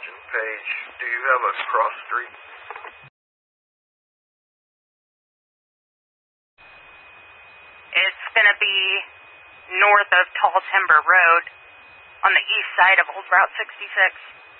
Elgin Page. Do you have a cross street? It's going to be north of Tall Timber Road on the east side of Old Route 66.